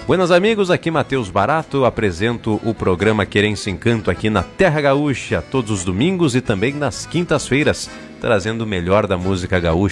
Buenas amigos, aqui Matheus Barato, apresento o programa Querência Encanto aqui na Terra Gaúcha, todos os domingos e também nas quintas-feiras, trazendo o melhor da música gaúcha